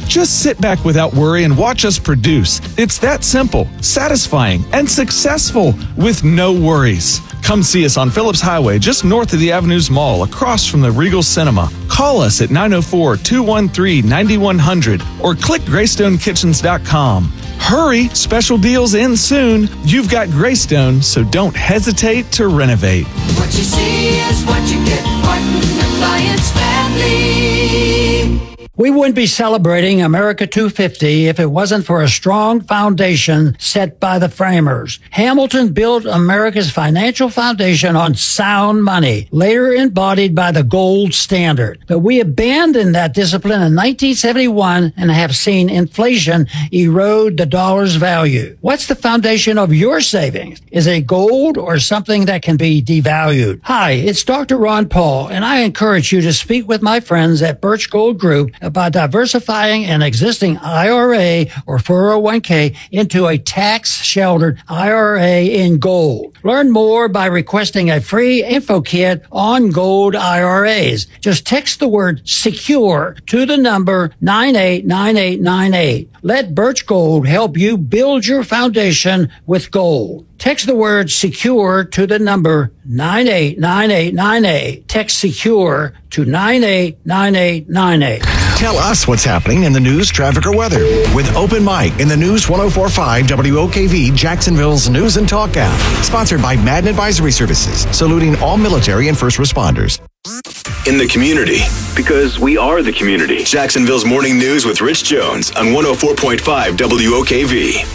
Just sit back without worry and watch us produce. It's that simple, satisfying, and successful with no worries. Come see us on Phillips Highway, just north of the Avenues Mall, across from the Regal Cinema. Call us at 904-213-9100 or click GreystoneKitchens.com. Hurry, special deals end soon. You've got Greystone, so don't hesitate to renovate. What you see is what you get. Martin Appliance Family. We wouldn't be celebrating America 250 if it wasn't for a strong foundation set by the framers. Hamilton built America's financial foundation on sound money, later embodied by the gold standard. But we abandoned that discipline in 1971 and have seen inflation erode the dollar's value. What's the foundation of your savings? Is it gold or something that can be devalued? Hi, it's Dr. Ron Paul, and I encourage you to speak with my friends at Birch Gold Group about diversifying an existing IRA or 401k into a tax-sheltered IRA in gold. Learn more by requesting a free info kit on gold IRAs. Just text the word SECURE to the number 989898. Let Birch Gold help you build your foundation with gold. Text the word SECURE to the number 989898. Text SECURE to 989898. Tell us what's happening in the news, traffic, or weather with Open Mic in the News 104.5 WOKV Jacksonville's News and Talk app. Sponsored by Madden Advisory Services, saluting all military and first responders. In the community, because we are the community. Jacksonville's Morning News with Rich Jones on 104.5 WOKV.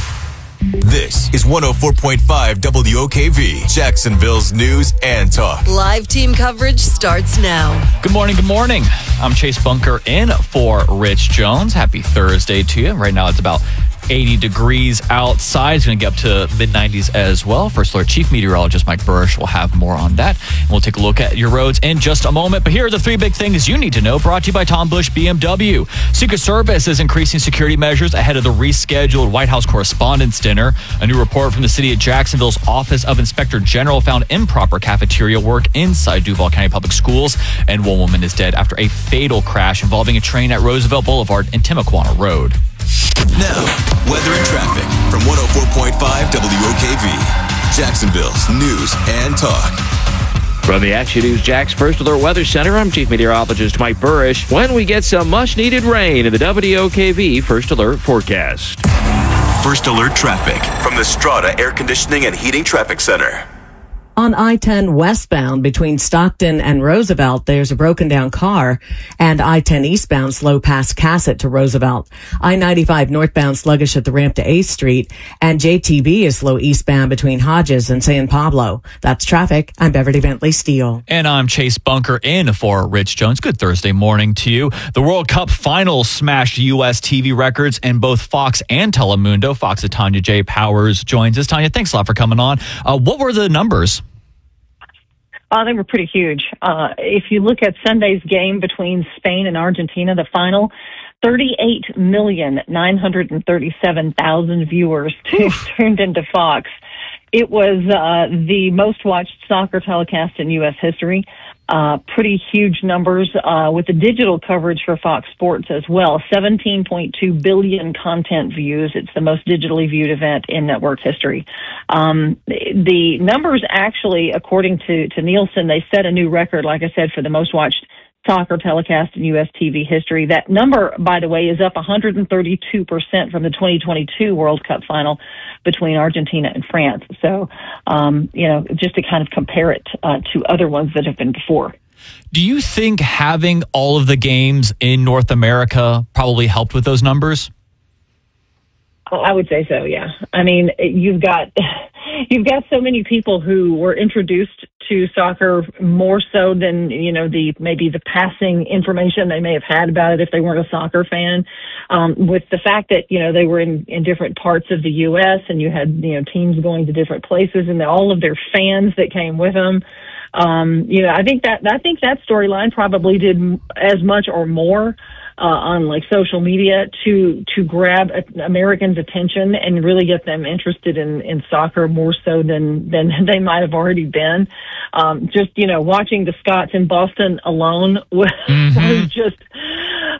This is 104.5 WOKV, Jacksonville's News and Talk. Live team coverage starts now. Good morning, good morning. I'm Chase Bunker in for Rich Jones. Happy Thursday to you. Right now it's about 80 degrees outside. It's going to get up to mid-90s as well. First Alert Chief Meteorologist Mike Burrish will have more on that. And we'll take a look at your roads in just a moment. But here are the three big things you need to know, brought to you by Tom Bush BMW. Secret Service is increasing security measures ahead of the rescheduled White House Correspondents' Dinner. A new report from the city of Jacksonville's Office of Inspector General found improper cafeteria work inside Duval County Public Schools. And one woman is dead after a fatal crash involving a train at Roosevelt Boulevard and Timaquana Road. Now, weather and traffic from 104.5 WOKV, Jacksonville's News and Talk. From the Action News Jax First Alert Weather Center, I'm Chief Meteorologist Mike Burrish. When we get some much-needed rain in the WOKV First Alert forecast. First Alert traffic from the Strata Air Conditioning and Heating Traffic Center. On I-10 westbound between Stockton and Roosevelt, there's a broken down car, and I-10 eastbound slow past Cassett to Roosevelt. I-95 northbound sluggish at the ramp to 8th Street, and JTB is slow eastbound between Hodges and San Pablo. That's traffic. I'm Beverly Bentley Steele. And I'm Chase Bunker in for Rich Jones. Good Thursday morning to you. The World Cup finals smashed U.S. TV records in both Fox and Telemundo. Fox's Tanya J. Powers joins us. Tanya, thanks a lot for coming on. What were the numbers? They were pretty huge. If you look at Sunday's game between Spain and Argentina, the final, 38,937,000 viewers turned into Fox. It was the most watched soccer telecast in U.S. history. Pretty huge numbers with the digital coverage for Fox Sports as well. 17.2 billion content views. It's the most digitally viewed event in network history. The numbers actually, according to Nielsen, they set a new record, like I said, for the most watched soccer telecast in U.S. TV history. That number, by the way, is up 132% from the 2022 World Cup final between Argentina and France. So, just to kind of compare it to other ones that have been before. Do you think having all of the games in North America probably helped with those numbers? I would say so, yeah. I mean, you've got so many people who were introduced to soccer more so than, maybe the passing information they may have had about it if they weren't a soccer fan. With the fact that, they were in different parts of the U.S. and you had, teams going to different places and all of their fans that came with them. I think that storyline probably did as much or more on like social media to grab Americans' attention and really get them interested in soccer more so than they might have already been. Watching the Scots in Boston alone was just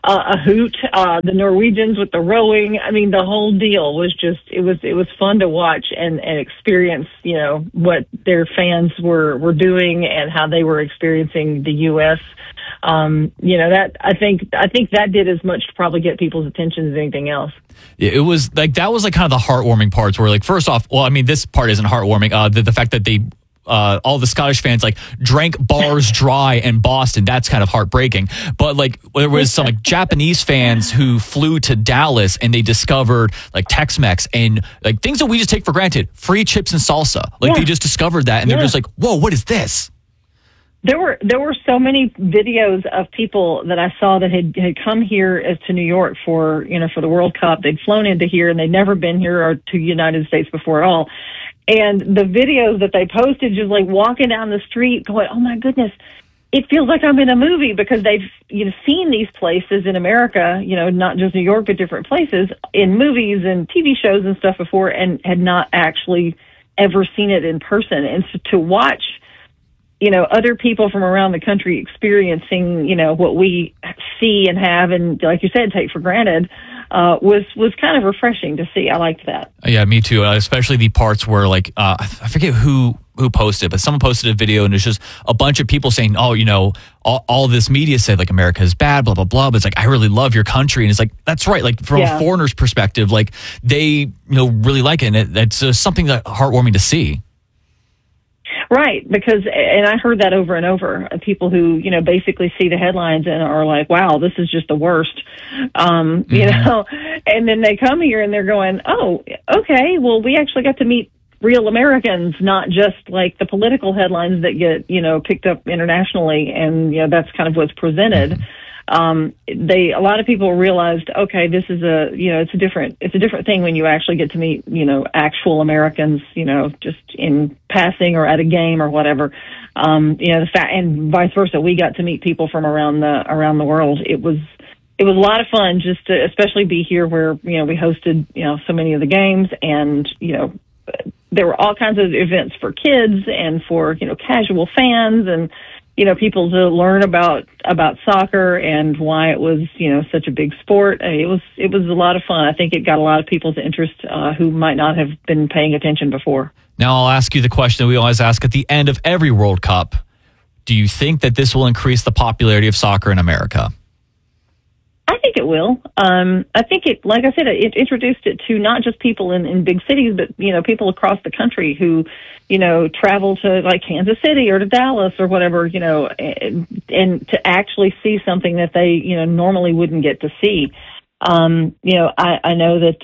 a hoot. The Norwegians with the rowing. I mean, the whole deal was just, it was fun to watch and experience, you know, what their fans were doing and how they were experiencing the U.S. You know, that I think that did as much to probably get people's attention as anything else. It was like, that was like kind of the heartwarming parts where, like, first off, well, I mean, this part isn't heartwarming. The fact that they, all the Scottish fans like drank bars dry in Boston. That's kind of heartbreaking. But like there was some like Japanese fans who flew to Dallas and they discovered like Tex-Mex and like things that we just take for granted, free chips and salsa. Like they just discovered that and they're just like, whoa, what is this? There were so many videos of people that I saw that had come here to New York for the World Cup. They'd flown into here and they'd never been here or to the United States before at all. And the videos that they posted, just like walking down the street going, oh my goodness, it feels like I'm in a movie, because they've seen these places in America, not just New York, but different places in movies and TV shows and stuff before, and had not actually ever seen it in person. And so to watch other people from around the country experiencing, what we see and have and, like you said, take for granted, was kind of refreshing to see. I liked that. Yeah, me too. Especially the parts where, like, I forget who posted, but someone posted a video and it's just a bunch of people saying, oh, all this media said, like, America is bad, blah, blah, blah. But it's like, I really love your country. And it's like, that's right. Like, from a foreigner's perspective, like, they, really like it. And it's something that heartwarming to see. Right, and I heard that over and over. People who, basically see the headlines and are like, wow, this is just the worst, and then they come here and they're going, oh, okay, well, we actually got to meet real Americans, not just like the political headlines that get, picked up internationally, and, that's kind of what's presented. A lot of people realized, okay, this is it's a different thing when you actually get to meet, actual Americans, just in passing or at a game or whatever. The fact, and vice versa, we got to meet people from around the world. It was a lot of fun just to especially be here where, we hosted, so many of the games, and, there were all kinds of events for kids and for, casual fans and, people to learn about soccer and why it was, such a big sport. It was a lot of fun. I think it got a lot of people's interest who might not have been paying attention before. Now I'll ask you the question that we always ask at the end of every World Cup. Do you think that this will increase the popularity of soccer in America? I think it will. I think it, like I said, it introduced it to not just people in big cities, but, people across the country who, travel to like Kansas City or to Dallas or whatever, and to actually see something that they, normally wouldn't get to see. I know that,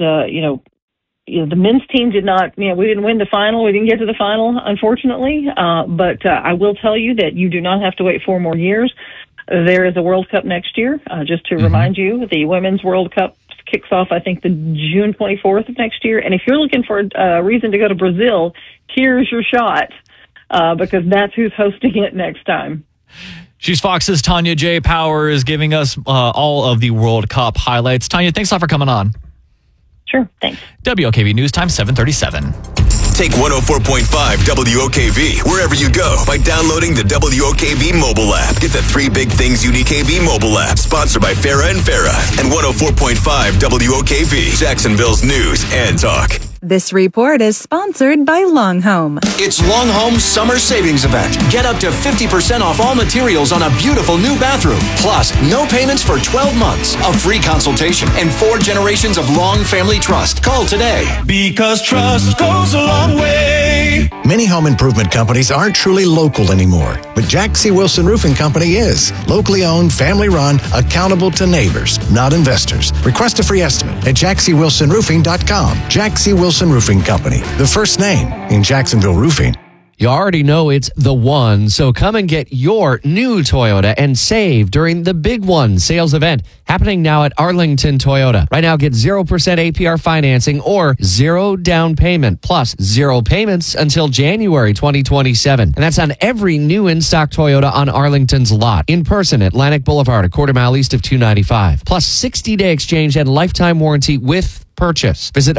the men's team did not, we didn't win the final. We didn't get to the final, unfortunately. But I will tell you that you do not have to wait 4 more years. There is a World Cup next year. Just to remind you, the Women's World Cup kicks off, I think, the June 24th of next year. And if you're looking for a reason to go to Brazil, here's your shot, because that's who's hosting it next time. She's Fox's Tanya J. Powers, giving us all of the World Cup highlights. Tanya, thanks a lot for coming on. Sure, thanks. WOKV News Time, 7:37. Take 104.5 WOKV wherever you go by downloading the WOKV mobile app. Get the 3 big things unique KV mobile app, sponsored by Farah and Farah, and 104.5 WOKV, Jacksonville's news and talk. This report is sponsored by Long Home. It's Long Home's summer savings event. Get up to 50% off all materials on a beautiful new bathroom. Plus, no payments for 12 months, a free consultation, and 4 generations of Long Family Trust. Call today. Because trust goes a long way. Many home improvement companies aren't truly local anymore, but Jack C. Wilson Roofing Company is. Locally owned, family run, accountable to neighbors, not investors. Request a free estimate at jackcwilsonroofing.com. Jack C. Wilson Roofing Company, the first name in Jacksonville roofing. You already know it's the one, so come and get your new Toyota and save during the Big One sales event happening now at Arlington Toyota. Right now, get 0% APR financing or 0 down payment plus 0 payments until January 2027. And that's on every new in-stock Toyota on Arlington's lot. In person, Atlantic Boulevard, a quarter mile east of 295. Plus 60-day exchange and lifetime warranty with purchase. Visit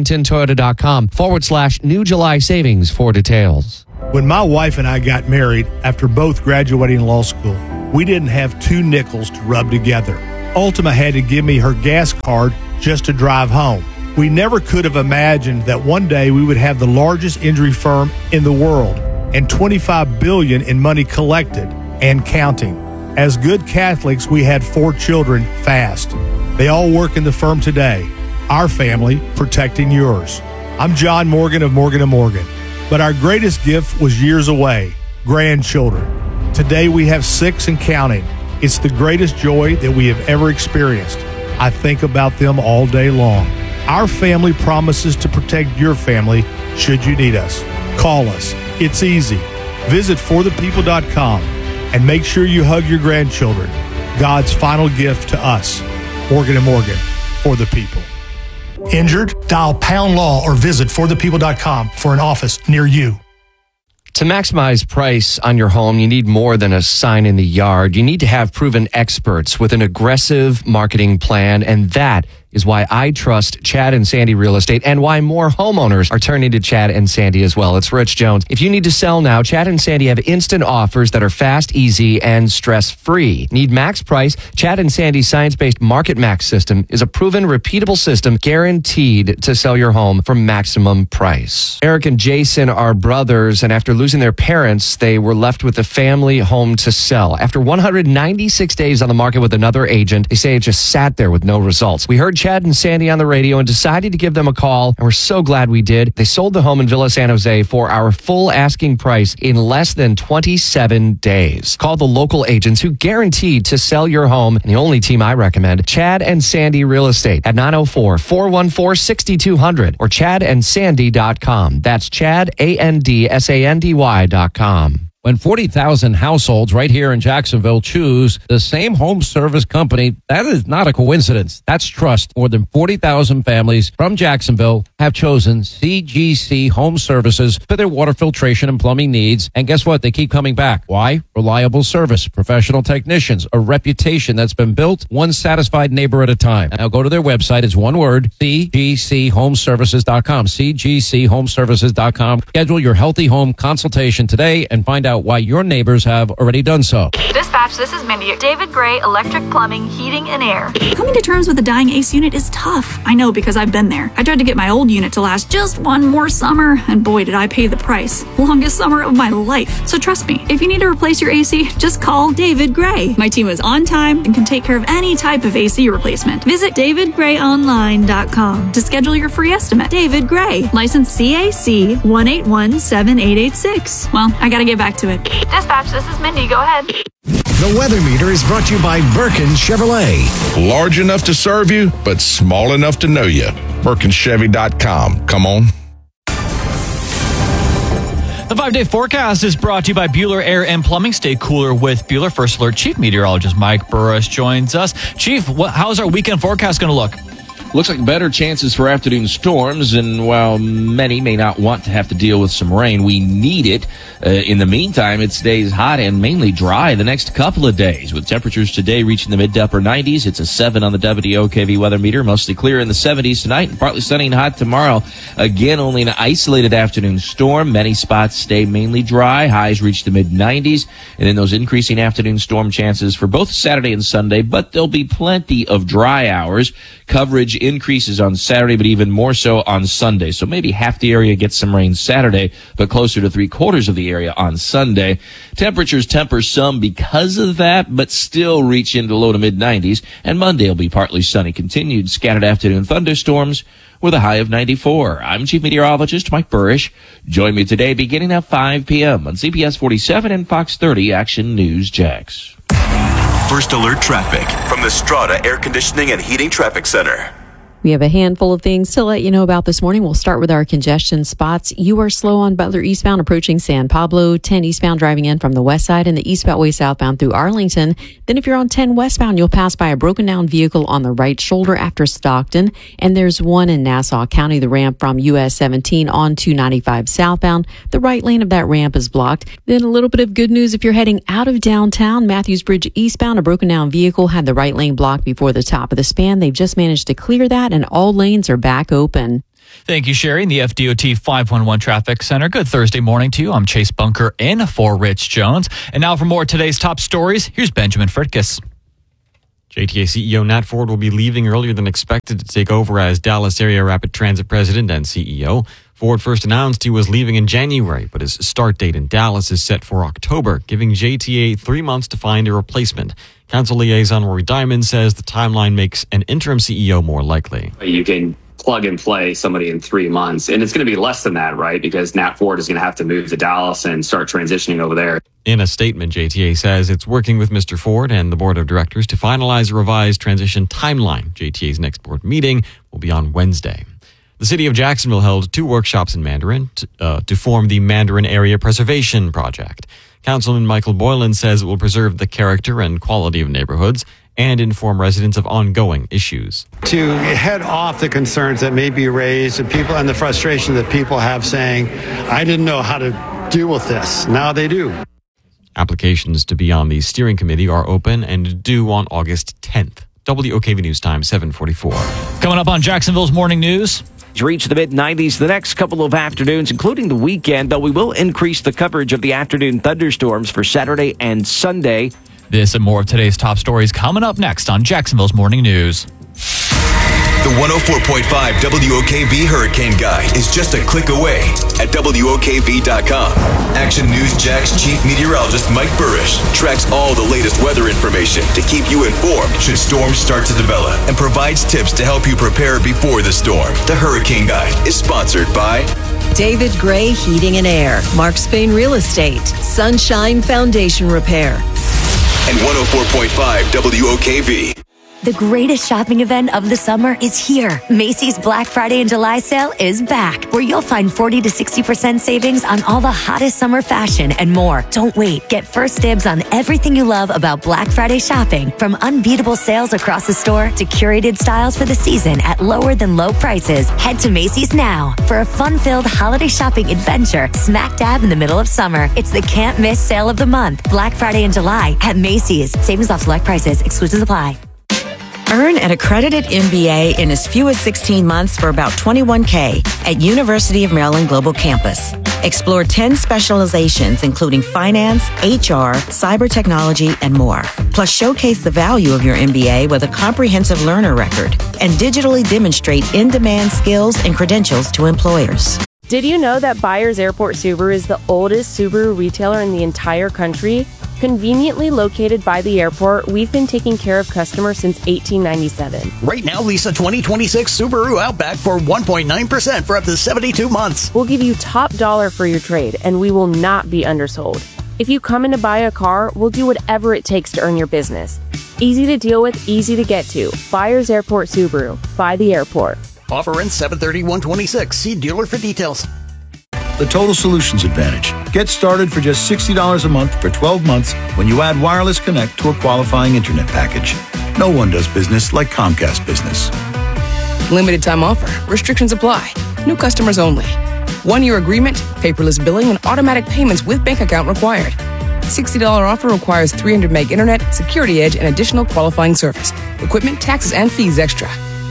arlingtontoyota.com/New July savings for details. When my wife and I got married after both graduating law school, we didn't have 2 nickels to rub together. Ultima had to give me her gas card just to drive home. We never could have imagined that one day we would have the largest injury firm in the world and $25 billion in money collected and counting. As good Catholics, we had 4 children fast. They all work in the firm today. Our family protecting yours. I'm John Morgan of Morgan & Morgan, but our greatest gift was years away, grandchildren. Today we have 6 and counting. It's the greatest joy that we have ever experienced. I think about them all day long. Our family promises to protect your family should you need us. Call us. It's easy. Visit forthepeople.com and make sure you hug your grandchildren. God's final gift to us. Morgan & Morgan, for the people. Injured? Dial pound law or visit forthepeople.com for an office near you. To maximize price on your home, you need more than a sign in the yard. You need to have proven experts with an aggressive marketing plan, and that is why I trust Chad and Sandy Real Estate and why more homeowners are turning to Chad and Sandy as well. It's Rich Jones. If you need to sell now, Chad and Sandy have instant offers that are fast, easy, and stress-free. Need max price? Chad and Sandy's science-based Market Max system is a proven, repeatable system guaranteed to sell your home for maximum price. Eric and Jason are brothers, and after losing their parents, they were left with a family home to sell. After 196 days on the market with another agent, they say it just sat there with no results. We heard Chad and Sandy on the radio and decided to give them a call, and we're so glad we did. They sold the home in Villa San Jose for our full asking price in less than 27 days. Call the local agents who guaranteed to sell your home, and the only team I recommend, Chad and Sandy Real Estate at 904-414-6200 or chadandsandy.com. That's ChadAndSandy.com. When 40,000 households right here in Jacksonville choose the same home service company, that is not a coincidence. That's trust. More than 40,000 families from Jacksonville have chosen CGC Home Services for their water filtration and plumbing needs. And guess what? They keep coming back. Why? Reliable service, professional technicians, a reputation that's been built one satisfied neighbor at a time. Now go to their website. It's one word, cgchomeservices.com, cgchomeservices.com. Schedule your healthy home consultation today and find out why your neighbors have already done so. Dispatch, this is Mindy at David Gray Electric Plumbing, Heating and Air. Coming to terms with a dying AC unit is tough. I know because I've been there. I tried to get my old unit to last just one more summer, and boy, did I pay the price. Longest summer of my life. So trust me, if you need to replace your AC, just call David Gray. My team is on time and can take care of any type of AC replacement. Visit davidgrayonline.com to schedule your free estimate. David Gray, license CAC 1817886. Well, I gotta get back to it. Dispatch, this is Mindy. Go ahead. The weather meter is brought to you by Birkin Chevrolet. Large enough to serve you, but small enough to know you. BirkinChevy.com. Come on. The 5-day forecast is brought to you by Bueller Air and Plumbing. Stay cooler with Bueller. First Alert Chief Meteorologist Mike Burris joins us. Chief, how's our weekend forecast going to look? Looks like better chances for afternoon storms, and while many may not want to have to deal with some rain, we need it. In the meantime, it stays hot and mainly dry the next couple of days, with temperatures today reaching the mid to upper 90s. It's a 7 on the WOKV weather meter, mostly clear in the 70s tonight, and partly sunny and hot tomorrow. Again, only an isolated afternoon storm. Many spots stay mainly dry. Highs reach the mid 90s, and then those increasing afternoon storm chances for both Saturday and Sunday, but there'll be plenty of dry hours. Coverage increases on Saturday, but even more so on Sunday. So maybe half the area gets some rain Saturday, but closer to 3/4 of the area on Sunday. Temperatures temper some because of that, but still reach into low to mid 90s. And Monday will be partly sunny. Continued scattered afternoon thunderstorms with a high of 94. I'm Chief Meteorologist Mike Burrish. Join me today beginning at 5 p.m. on CBS 47 and Fox 30 Action News Jax. First Alert Traffic from the Strata Air Conditioning and Heating Traffic Center. We have a handful of things to let you know about this morning. We'll start with our congestion spots. You are slow on Butler eastbound approaching San Pablo, 10 eastbound driving in from the west side, and the East Beltway southbound through Arlington. Then if you're on 10 westbound, you'll pass by a broken down vehicle on the right shoulder after Stockton. And there's one in Nassau County, the ramp from US 17 on 295 southbound. The right lane of that ramp is blocked. Then a little bit of good news if you're heading out of downtown, Matthews Bridge eastbound, a broken down vehicle had the right lane blocked before the top of the span. They've just managed to clear that, and all lanes are back open. Thank you, Sherry, in the FDOT 511 Traffic Center. Good Thursday morning to you. I'm Chase Bunker in for Rich Jones. And now for more of today's top stories, here's Benjamin Fritkus. JTA CEO Nat Ford will be leaving earlier than expected to take over as Dallas Area Rapid Transit President and CEO. Ford first announced he was leaving in January, but his start date in Dallas is set for October, giving JTA 3 months to find a replacement. Council liaison Rory Diamond says the timeline makes an interim CEO more likely. You can plug and play somebody in 3 months, and it's going to be less than that, right? Because Nat Ford is going to have to move to Dallas and start transitioning over there. In a statement, JTA says it's working with Mr. Ford and the board of directors to finalize a revised transition timeline. JTA's next board meeting will be on Wednesday. The city of Jacksonville held 2 workshops in Mandarin to form the Mandarin Area Preservation Project. Councilman Michael Boylan says it will preserve the character and quality of neighborhoods and inform residents of ongoing issues. To head off the concerns that may be raised and people and the frustration that people have saying, I didn't know how to deal with this. Now they do. Applications to be on the steering committee are open and due on August 10th. WOKV News Time, 7:44. Coming up on Jacksonville's Morning News. Reach the mid-90s the next couple of afternoons, including the weekend, though we will increase the coverage of the afternoon thunderstorms for Saturday and Sunday. This and more of today's top stories coming up next on Jacksonville's Morning News. The 104.5 WOKV Hurricane Guide is just a click away at WOKV.com. Action News Jack's chief meteorologist Mike Burrish tracks all the latest weather information to keep you informed should storms start to develop and provides tips to help you prepare before the storm. The Hurricane Guide is sponsored by David Gray Heating and Air, Mark Spain Real Estate, Sunshine Foundation Repair, and 104.5 WOKV. The greatest shopping event of the summer is here. Macy's Black Friday and July sale is back, where you'll find 40 to 60% savings on all the hottest summer fashion and more. Don't wait. Get first dibs on everything you love about Black Friday shopping, from unbeatable sales across the store to curated styles for the season at lower than low prices. Head to Macy's now for a fun-filled holiday shopping adventure smack dab in the middle of summer. It's the can't miss sale of the month, Black Friday in July at Macy's. Savings off select prices. Exclusions apply. Earn an accredited MBA in as few as 16 months for about $21K at University of Maryland Global Campus. Explore 10 specializations, including finance, HR, cyber technology, and more. Plus, showcase the value of your MBA with a comprehensive learner record and digitally demonstrate in-demand skills and credentials to employers. Did you know that Byers Airport Subaru is the oldest Subaru retailer in the entire country? Conveniently located by the airport, we've been taking care of customers since 1897. Right now, lease a 2026 Subaru Outback for 1.9% for up to 72 months. We'll give you top dollar for your trade, and we will not be undersold. If you come in to buy a car, we'll do whatever it takes to earn your business. Easy to deal with, easy to get to. Byers Airport Subaru. By the airport. Offer ends 7/30/126. See dealer for details. The Total Solutions Advantage. Get started for just $60 a month for 12 months when you add Wireless Connect to a qualifying internet package. No one does business like Comcast Business. Limited time offer. Restrictions apply. New customers only. 1-year agreement, paperless billing, and automatic payments with bank account required. $60 offer requires 300 meg internet, security edge, and additional qualifying service. Equipment, taxes, and fees extra.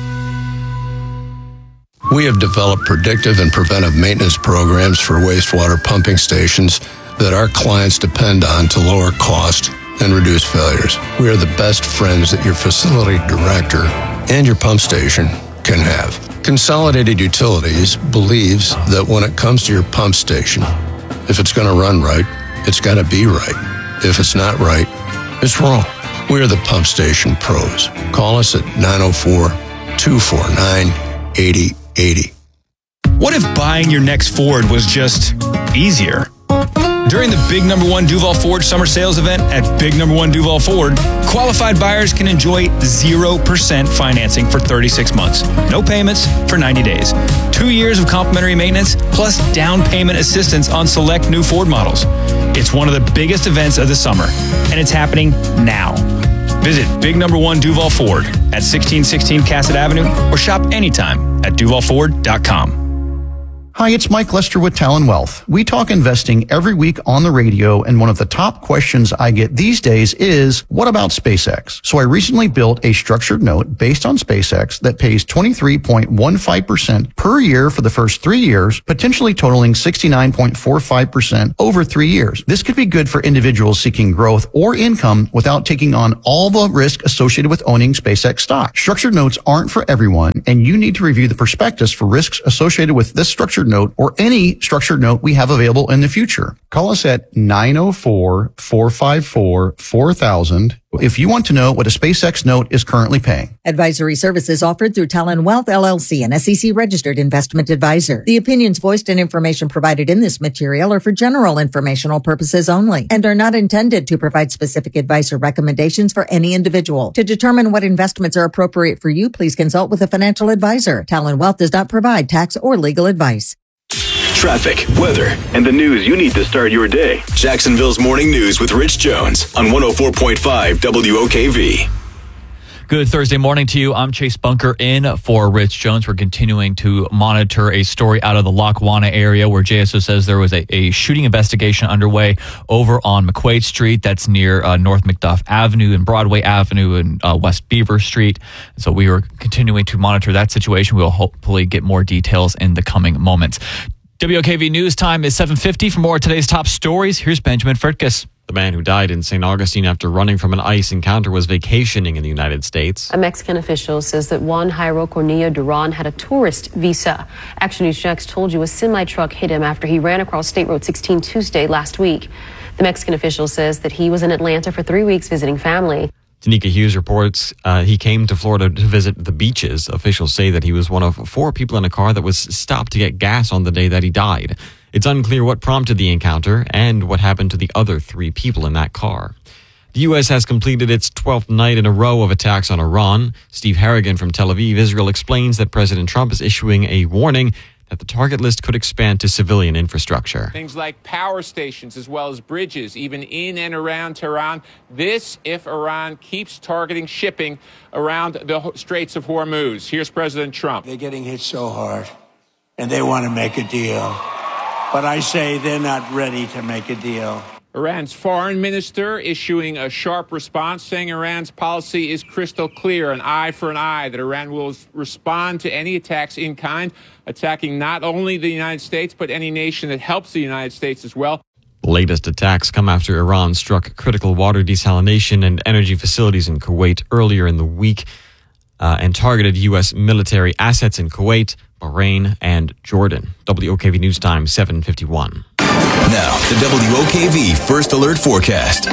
We have developed predictive and preventive maintenance programs for wastewater pumping stations that our clients depend on to lower cost and reduce failures. We are the best friends that your facility director and your pump station can have. Consolidated Utilities believes that when it comes to your pump station, if it's going to run right, it's got to be right. If it's not right, it's wrong. We're the pump station pros. Call us at 904-249-8080. What if buying your next Ford was just easier? During the Big Number One Duval Ford Summer Sales Event at Big Number One Duval Ford, qualified buyers can enjoy 0% financing for 36 months, no payments for 90 days, 2 years of complimentary maintenance, plus down payment assistance on select new Ford models. It's one of the biggest events of the summer, and it's happening now. Visit Big Number One Duval Ford at 1616 Cassett Avenue or shop anytime at duvalford.com. Hi, it's Mike Lester with Talon Wealth. We talk investing every week on the radio, and one of the top questions I get these days is, what about SpaceX? So I recently built a structured note based on SpaceX that pays 23.15% per year for the first 3 years, potentially totaling 69.45% over 3 years. This could be good for individuals seeking growth or income without taking on all the risk associated with owning SpaceX stock. Structured notes aren't for everyone, and you need to review the prospectus for risks associated with this structured note or any structured note we have available in the future. Call us at 904-454-4000 if you want to know what a SpaceX note is currently paying. Advisory services offered through Talon Wealth LLC, an SEC-registered investment advisor. The opinions voiced and information provided in this material are for general informational purposes only and are not intended to provide specific advice or recommendations for any individual. To determine what investments are appropriate for you, please consult with a financial advisor. Talon Wealth does not provide tax or legal advice. Traffic, weather, and the news you need to start your day. Jacksonville's Morning News with Rich Jones on 104.5 WOKV. Good Thursday morning to you. I'm Chase Bunker in for Rich Jones. We're continuing to monitor a story out of the Lackawanna area where JSO says there was a shooting investigation underway over on McQuaid Street. That's near North Macduff Avenue and Broadway Avenue and West Beaver Street. So we are continuing to monitor that situation. We'll hopefully get more details in the coming moments. WOKV News time is 7:50. For more of today's top stories, here's Benjamin Furtkus. The man who died in St. Augustine after running from an ICE encounter was vacationing in the United States. A Mexican official says that Juan Jairo Cornillo Duran had a tourist visa. Action News Jax told you a semi-truck hit him after he ran across State Road 16 Tuesday last week. The Mexican official says that he was in Atlanta for 3 weeks visiting family. Tanika Hughes reports he came to Florida to visit the beaches. Officials say that he was one of 4 people in a car that was stopped to get gas on the day that he died. It's unclear what prompted the encounter and what happened to the other 3 people in that car. The U.S. has completed its 12th night in a row of attacks on Iran. Steve Harrigan from Tel Aviv, Israel, explains that President Trump is issuing a warning that the target list could expand to civilian infrastructure. Things like power stations as well as bridges, even in and around Tehran. This if Iran keeps targeting shipping around the Straits of Hormuz. Here's President Trump. They're getting hit so hard, and they want to make a deal. But I say they're not ready to make a deal. Iran's foreign minister issuing a sharp response, saying Iran's policy is crystal clear, an eye for an eye, that Iran will respond to any attacks in kind, attacking not only the United States, but any nation that helps the United States as well. The latest attacks come after Iran struck critical water desalination and energy facilities in Kuwait earlier in the week and targeted U.S. military assets in Kuwait, Bahrain, and Jordan. WOKV News Time, 7:51. Now, the WOKV First Alert Forecast.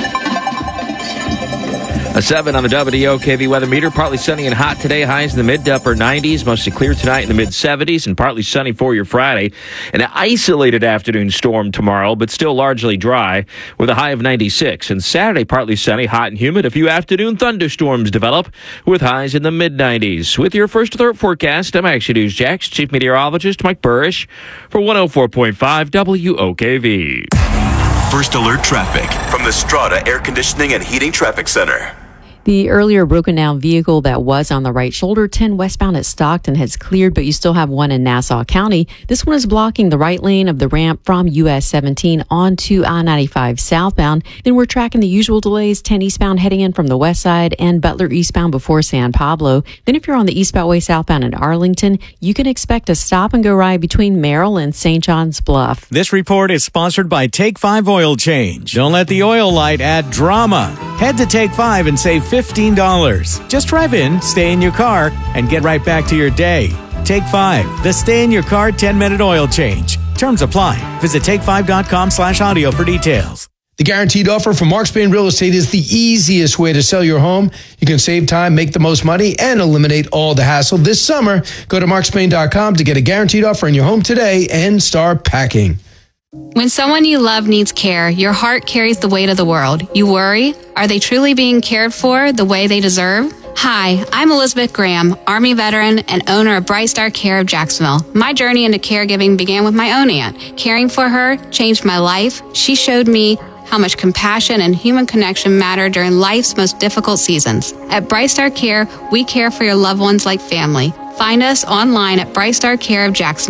A 7 on the WOKV weather meter. Partly sunny and hot today. Highs in the mid to upper 90s. Mostly clear tonight in the mid 70s and partly sunny for your Friday. An isolated afternoon storm tomorrow, but still largely dry with a high of 96. And Saturday, partly sunny, hot and humid. A few afternoon thunderstorms develop with highs in the mid 90s. With your First Alert Forecast, I'm Action News Jax Chief Meteorologist Mike Burrish for 104.5 WOKV. First Alert Traffic from the Strata Air Conditioning and Heating Traffic Center. The earlier broken down vehicle that was on the right shoulder 10 westbound at Stockton has cleared, but you still have one in Nassau County. This one is blocking the right lane of the ramp from US 17 onto I-95 southbound. Then we're tracking the usual delays, 10 eastbound heading in from the west side and Butler eastbound before San Pablo. Then if you're on the East Beltway southbound in Arlington, you can expect a stop and go ride between Merrill and St. John's Bluff. This report is sponsored by Take 5 Oil Change. Don't let the oil light add drama. Head to Take 5 and save $15. Just drive in, stay in your car, and get right back to your day. Take 5, the stay in your car 10-minute oil change. Terms apply. Visit take5.com/audio for details. The guaranteed offer from Mark Spain Real Estate is the easiest way to sell your home. You can save time, make the most money, and eliminate all the hassle. This summer, go to markspain.com to get a guaranteed offer in your home today and start packing. When someone you love needs care, your heart carries the weight of the world. You worry, are they truly being cared for the way they deserve? Hi, I'm Elizabeth Graham, Army veteran and owner of Bright Star Care of Jacksonville. My journey into caregiving began with my own aunt. Caring for her changed my life. She showed me how much compassion and human connection matter during life's most difficult seasons. At Bright Star Care, we care for your loved ones like family. Find us online at Bright Star Care of Jacksonville.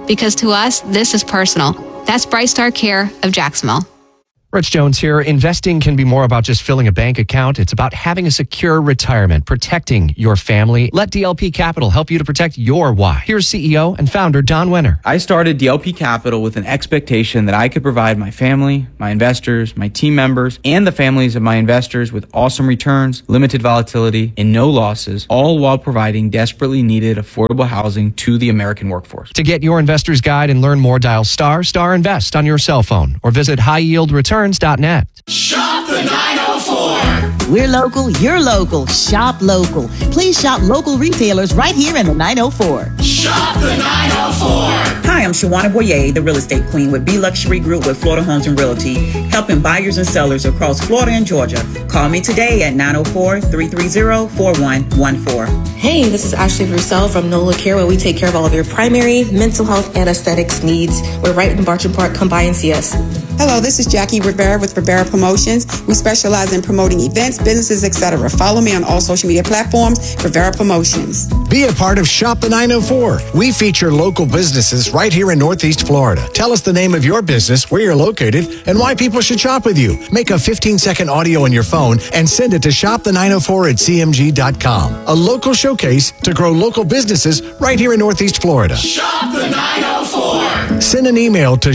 because to us, this is personal. That's Bright Star Care of Jacksonville. Rich Jones here. Investing can be more about just filling a bank account. It's about having a secure retirement, protecting your family. Let DLP Capital help you to protect your why. Here's CEO and founder Don Wenner. I started DLP Capital with an expectation that I could provide my family, my investors, my team members, and the families of my investors with awesome returns, limited volatility, and no losses, all while providing desperately needed affordable housing to the American workforce. To get your investor's guide and learn more, dial *invest on your cell phone or visit highyieldreturns.net. Shop the 904. We're local, you're local. Shop local. Please shop local retailers right here in the 904. Shop the 904. Hi, I'm Shawana Boyer, the real estate queen with B Luxury Group with Florida Homes and Realty, helping buyers and sellers across Florida and Georgia. Call me today at 904-330-4114. Hey, this is Ashley Roussel from NOLA Care, where we take care of all of your primary, mental health, and aesthetics needs. We're right in Bartram Park. Come by and see us. Hello, this is Jackie Rivera with Rivera Promotions. We specialize in promoting events, businesses, etc. Follow me on all social media platforms, Rivera Promotions. Be a part of Shop the 904. We feature local businesses right here in Northeast Florida. Tell us the name of your business, where you're located, and why people should shop with you. Make a 15-second audio on your phone and send it to shopthe904@cmg.com. A local showcase to grow local businesses right here in Northeast Florida. Shop the 904. Send an email to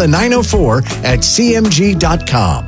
shopthe904@cmg.com.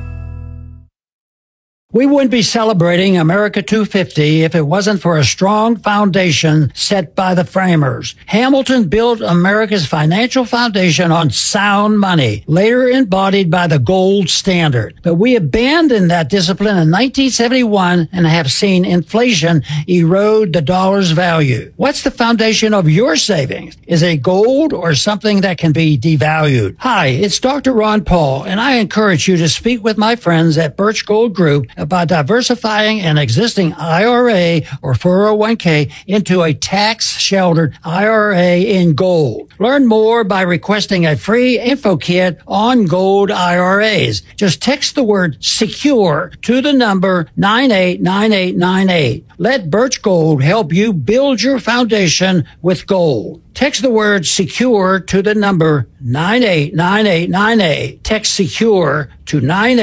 We wouldn't be celebrating America 250 if it wasn't for a strong foundation set by the framers. Hamilton built America's financial foundation on sound money, later embodied by the gold standard. But we abandoned that discipline in 1971 and have seen inflation erode the dollar's value. What's the foundation of your savings? Is it gold or something that can be devalued? Hi, it's Dr. Ron Paul, and I encourage you to speak with my friends at Birch Gold Group about diversifying an existing IRA or 401k into a tax-sheltered IRA in gold. Learn more by requesting a free info kit on gold IRAs. Just text the word SECURE to the number 989898. Let Birch Gold help you build your foundation with gold. Text the word SECURE to the number 989898. Text SECURE to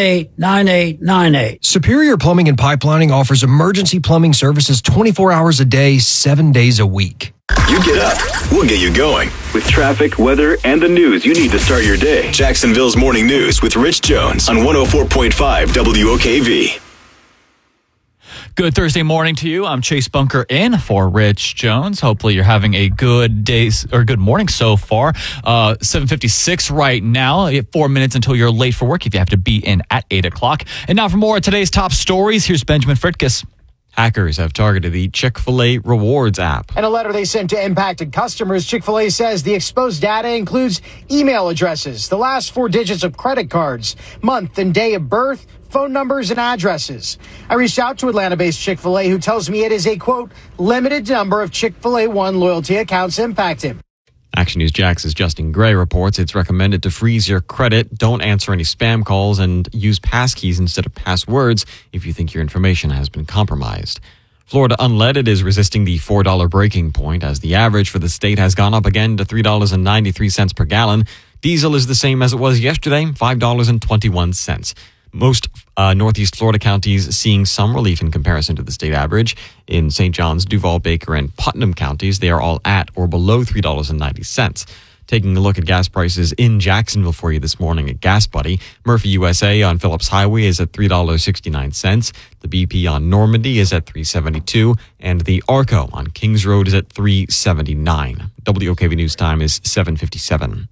989898. Superior Plumbing and Pipelining offers emergency plumbing services 24 hours a day, 7 days a week. You get up, we'll get you going. With traffic, weather, and the news you need to start your day. Jacksonville's Morning News with Rich Jones on 104.5 WOKV. Good Thursday morning to you. I'm Chase Bunker in for Rich Jones. Hopefully you're having a good day or good morning so far. 7:56 right now. 4 minutes until you're late for work if you have to be in at 8 o'clock. And now for more of today's top stories, here's Benjamin Fritkus. Hackers have targeted the Chick-fil-A Rewards app. In a letter they sent to impacted customers, Chick-fil-A says the exposed data includes email addresses, the last 4 digits of credit cards, month and day of birth, phone numbers, and addresses. I reached out to Atlanta-based Chick-fil-A, who tells me it is a, quote, limited number of Chick-fil-A One loyalty accounts impacted. Action News Jax's Justin Gray reports it's recommended to freeze your credit, don't answer any spam calls, and use passkeys instead of passwords if you think your information has been compromised. Florida Unleaded is resisting the $4 breaking point as the average for the state has gone up again to $3.93 per gallon. Diesel is the same as it was yesterday, $5.21. Most Northeast Florida counties seeing some relief in comparison to the state average. In St. John's, Duval, Baker, and Putnam counties, they are all at or below $3.90. Taking a look at gas prices in Jacksonville for you this morning at Gas Buddy. Murphy USA on Phillips Highway is at $3.69. The BP on Normandy is at $3.72. And the Arco on Kings Road is at $3.79. WOKV News Time is 7:57.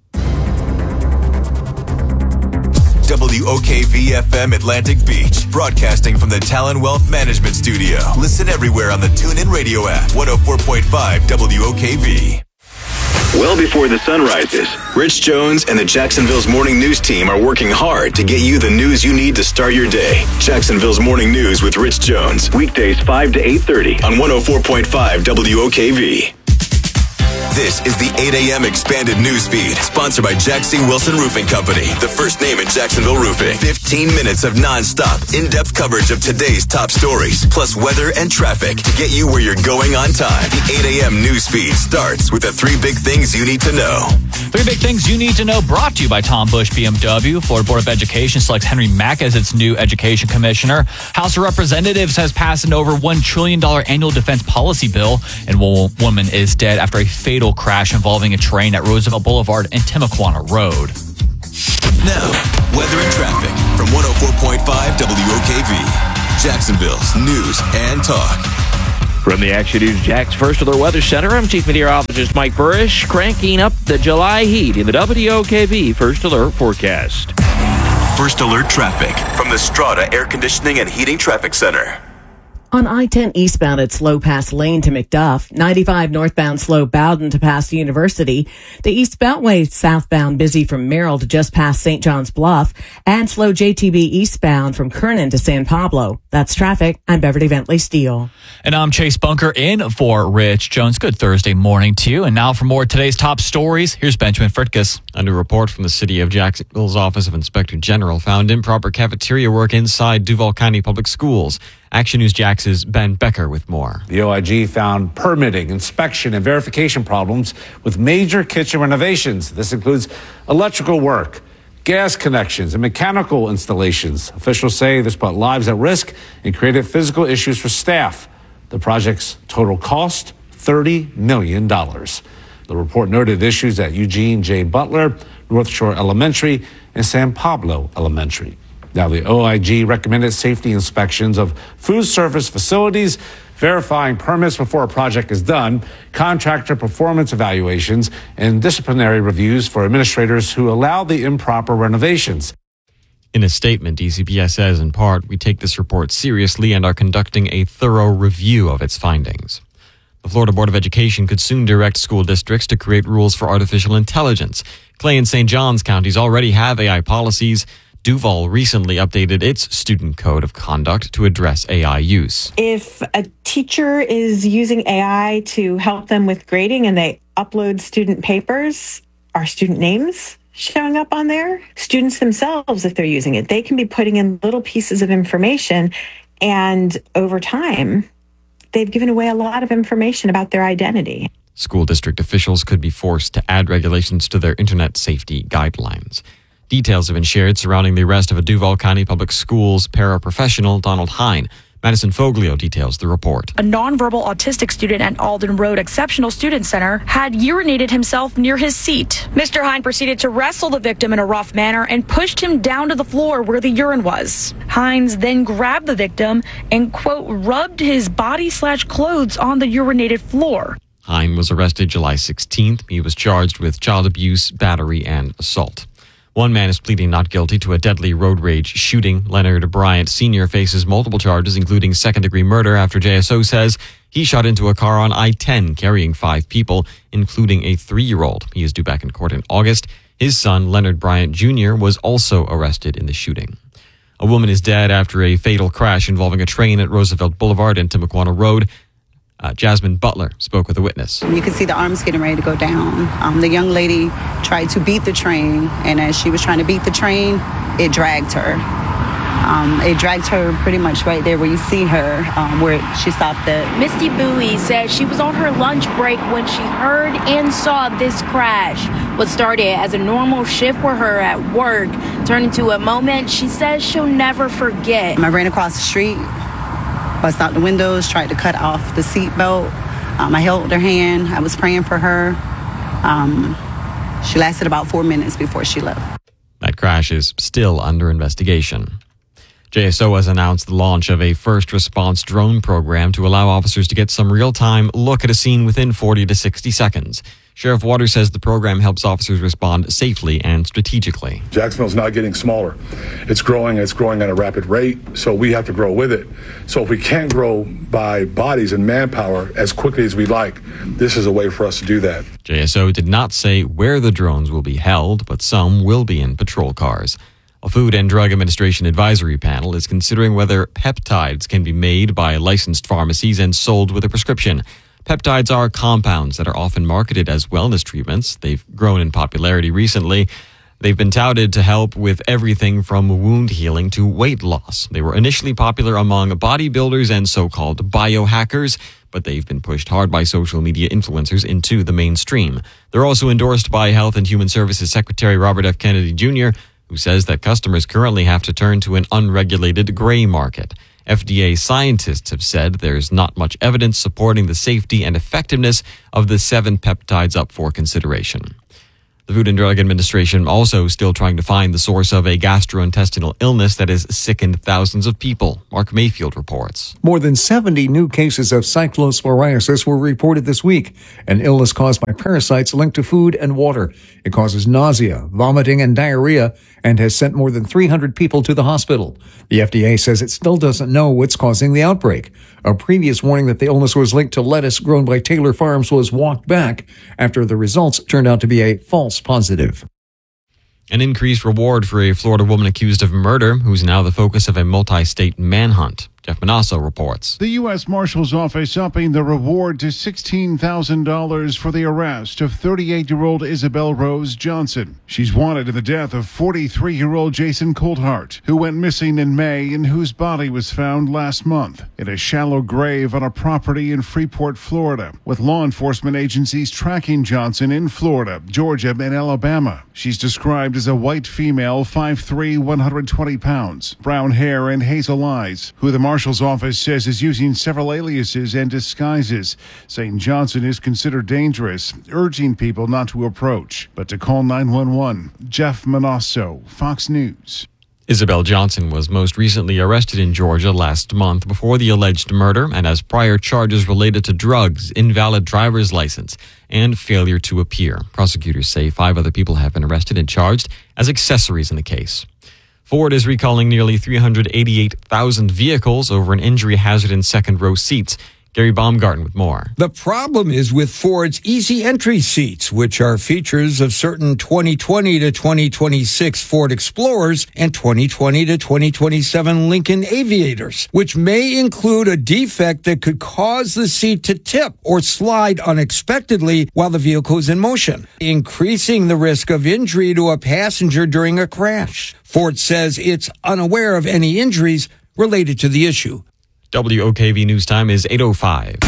WOKV-FM Atlantic Beach, broadcasting from the Talon Wealth Management Studio. Listen everywhere on the TuneIn Radio app, 104.5 WOKV. Well before the sun rises, Rich Jones and the Jacksonville's Morning News team are working hard to get you the news you need to start your day. Jacksonville's Morning News with Rich Jones, weekdays 5 to 8:30 on 104.5 WOKV. This is the 8 a.m. expanded news feed, sponsored by Jack C. Wilson Roofing Company, the first name in Jacksonville roofing. 15 minutes of nonstop, in-depth coverage of today's top stories, plus weather and traffic to get you where you're going on time. The 8 a.m. news feed starts with the 3 big things you need to know. 3 big things you need to know, brought to you by Tom Bush BMW. Florida Board of Education selects Henry Mack as its new education commissioner. House of Representatives has passed an over $1 trillion annual defense policy bill, and one woman is dead after a fatal crash involving a train at Roosevelt Boulevard and Timuquana Road. Now, weather and traffic from 104.5 WOKV, Jacksonville's news and talk. From the Action News Jax First Alert Weather Center, I'm Chief Meteorologist Mike Burrish, cranking up the July heat in the WOKV First Alert forecast. First Alert traffic from the Strata Air Conditioning and Heating Traffic Center. On I-10 eastbound, it's slow past Lane to McDuff. 95 northbound, slow Bowden to past University. The East Beltway southbound, busy from Merrill to just past St. John's Bluff. And slow JTB eastbound from Kernan to San Pablo. That's traffic. I'm Beverly Bentley Steele. And I'm Chase Bunker in for Rich Jones. Good Thursday morning to you. And now for more of today's top stories, here's Benjamin Fritkus. A new report from the City of Jacksonville's Office of Inspector General found improper cafeteria work inside Duval County Public Schools. Action News Jax's Ben Becker with more. The OIG found permitting, inspection, and verification problems with major kitchen renovations. This includes electrical work, gas connections, and mechanical installations. Officials say this put lives at risk and created physical issues for staff. The project's total cost, $30 million. The report noted issues at Eugene J. Butler, North Shore Elementary, and San Pablo Elementary. Now, the OIG recommended safety inspections of food service facilities, verifying permits before a project is done, contractor performance evaluations, and disciplinary reviews for administrators who allow the improper renovations. In a statement, DCPS says, in part, we take this report seriously and are conducting a thorough review of its findings. The Florida Board of Education could soon direct school districts to create rules for artificial intelligence. Clay and St. Johns counties already have AI policies. Duval recently updated its student code of conduct to address AI use. If a teacher is using AI to help them with grading and they upload student papers, are student names showing up on there? Students themselves, if they're using it, they can be putting in little pieces of information, and over time, they've given away a lot of information about their identity. School district officials could be forced to add regulations to their internet safety guidelines. Details have been shared surrounding the arrest of a Duval County Public Schools paraprofessional, Donald Hine. Madison Foglio details the report. A nonverbal autistic student at Alden Road Exceptional Student Center had urinated himself near his seat. Mr. Hine proceeded to wrestle the victim in a rough manner and pushed him down to the floor where the urine was. Hines then grabbed the victim and, quote, rubbed his body/clothes on the urinated floor. Hine was arrested July 16th. He was charged with child abuse, battery, and assault. One man is pleading not guilty to a deadly road rage shooting. Leonard Bryant Sr. faces multiple charges, including second-degree murder, after JSO says he shot into a car on I-10 carrying 5 people, including a 3-year-old. He is due back in court in August. His son, Leonard Bryant Jr., was also arrested in the shooting. A woman is dead after a fatal crash involving a train at Roosevelt Boulevard and Timuquana Road. Jasmine Butler spoke with a witness. You could see the arms getting ready to go down. The young lady tried to beat the train, and as she was trying to beat the train, it dragged her. It dragged her pretty much right there where you see her, where she stopped at. Misty Bowie says she was on her lunch break when she heard and saw this crash. What started as a normal shift for her at work turned into a moment she says she'll never forget. I ran across the street, bust out the windows, tried to cut off the seatbelt. I held her hand. I was praying for her. She lasted about 4 minutes before she left. That crash is still under investigation. JSO has announced the launch of a first response drone program to allow officers to get some real-time look at a scene within 40 to 60 seconds. Sheriff Waters says the program helps officers respond safely and strategically. Jacksonville's not getting smaller. It's growing at a rapid rate, so we have to grow with it. So if we can't grow by bodies and manpower as quickly as we like, this is a way for us to do that. JSO did not say where the drones will be held, but some will be in patrol cars. A Food and Drug Administration advisory panel is considering whether peptides can be made by licensed pharmacies and sold with a prescription. Peptides are compounds that are often marketed as wellness treatments. They've grown in popularity recently. They've been touted to help with everything from wound healing to weight loss. They were initially popular among bodybuilders and so-called biohackers, but they've been pushed hard by social media influencers into the mainstream. They're also endorsed by Health and Human Services Secretary Robert F. Kennedy Jr., who says that customers currently have to turn to an unregulated gray market. FDA scientists have said there's not much evidence supporting the safety and effectiveness of the 7 peptides up for consideration. The Food and Drug Administration also still trying to find the source of a gastrointestinal illness that has sickened thousands of people. Mark Mayfield reports. More than 70 new cases of cyclosporiasis were reported this week, an illness caused by parasites linked to food and water. It causes nausea, vomiting, and diarrhea, and has sent more than 300 people to the hospital. The FDA says it still doesn't know what's causing the outbreak. A previous warning that the illness was linked to lettuce grown by Taylor Farms was walked back after the results turned out to be a false positive. An increased reward for a Florida woman accused of murder, who's now the focus of a multi-state manhunt. Jeff Manasso reports. The U.S. Marshal's Office upping the reward to $16,000 for the arrest of 38-year-old Isabel Rose Johnson. She's wanted in the death of 43-year-old Jason Coulthart, who went missing in May and whose body was found last month in a shallow grave on a property in Freeport, Florida, with law enforcement agencies tracking Johnson in Florida, Georgia, and Alabama. She's described as a white female, 5'3", 120 pounds, brown hair and hazel eyes, who the Marshal's Office says is using several aliases and disguises, saying Johnson is considered dangerous, urging people not to approach, but to call 911. Jeff Manasso, Fox News. Isabel Johnson was most recently arrested in Georgia last month before the alleged murder and has prior charges related to drugs, invalid driver's license, and failure to appear. Prosecutors say 5 other people have been arrested and charged as accessories in the case. Ford is recalling nearly 388,000 vehicles over an injury hazard in second-row seats. Gary Baumgarten with more. The problem is with Ford's easy entry seats, which are features of certain 2020 to 2026 Ford Explorers and 2020 to 2027 Lincoln Aviators, which may include a defect that could cause the seat to tip or slide unexpectedly while the vehicle is in motion, increasing the risk of injury to a passenger during a crash. Ford says it's unaware of any injuries related to the issue. WOKV News Time is 8:05.